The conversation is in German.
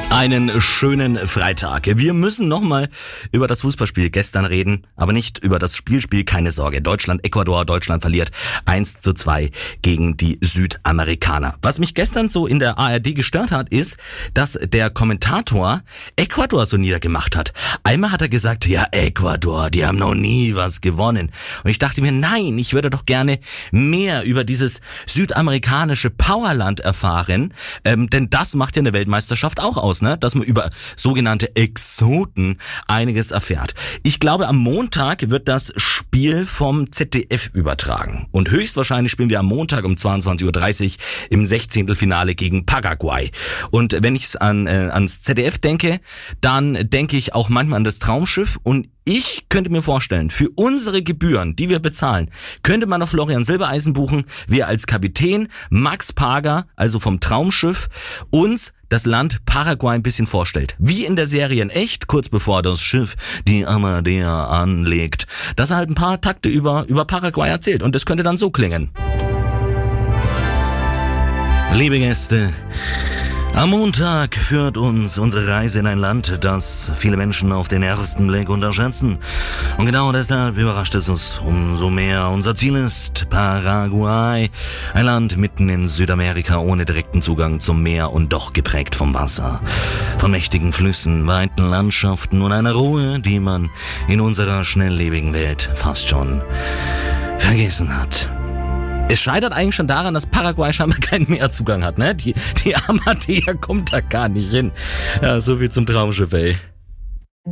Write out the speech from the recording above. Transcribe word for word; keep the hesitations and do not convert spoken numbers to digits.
Einen schönen Freitag. Wir müssen nochmal über das Fußballspiel gestern reden, aber nicht über das Spielspiel, keine Sorge. Deutschland, Ecuador, Deutschland verliert eins zu zwei gegen die Südamerikaner. Was mich gestern so in der A R D gestört hat, ist, dass der Kommentator Ecuador so niedergemacht hat. Einmal hat er gesagt, ja, Ecuador, die haben noch nie was gewonnen. Und ich dachte mir, nein, ich würde doch gerne mehr über dieses südamerikanische Powerland erfahren, ähm, denn das macht ja eine Weltmeisterschaft auch aus, ne? Dass man über sogenannte Exoten einiges erfährt. Ich glaube, am Montag wird das Spiel vom Z D F übertragen. Und höchstwahrscheinlich spielen wir am Montag um zweiundzwanzig Uhr dreißig im Sechzehntelfinale gegen Paraguay. Und wenn ich an äh, ans Z D F denke, dann denke ich auch manchmal an das Traumschiff. Und ich könnte mir vorstellen, für unsere Gebühren, die wir bezahlen, könnte man auf Florian Silbereisen buchen, wir als Kapitän, Max Pager, also vom Traumschiff, uns das Land Paraguay ein bisschen vorstellt. Wie in der Serie in echt, kurz bevor das Schiff die Amadea anlegt, dass er halt ein paar Takte über, über Paraguay erzählt. Und das könnte dann so klingen. Liebe Gäste, am Montag führt uns unsere Reise in ein Land, das viele Menschen auf den ersten Blick unterschätzen. Und genau deshalb überrascht es uns umso mehr. Unser Ziel ist Paraguay, ein Land mitten in Südamerika ohne direkten Zugang zum Meer und doch geprägt vom Wasser, von mächtigen Flüssen, weiten Landschaften und einer Ruhe, die man in unserer schnelllebigen Welt fast schon vergessen hat. Es scheitert eigentlich schon daran, dass Paraguay scheinbar keinen Meerzugang hat, ne? Die, die Amadea kommt da gar nicht hin. Ja, so viel zum Traumschiff, ey.